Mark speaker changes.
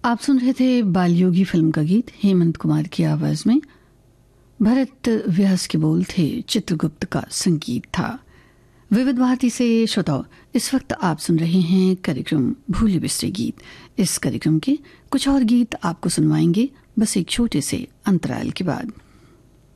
Speaker 1: आप सुन रहे थे बालयोगी फिल्म का गीत हेमंत कुमार की आवाज में। भरत व्यास के बोल थे, चित्रगुप्त का संगीत था। विविध भारती से श्रोताओं, इस वक्त आप सुन रहे हैं कार्यक्रम भूले बिसरे गीत। इस कार्यक्रम के कुछ और गीत आपको सुनवाएंगे बस एक छोटे से अंतराल के बाद।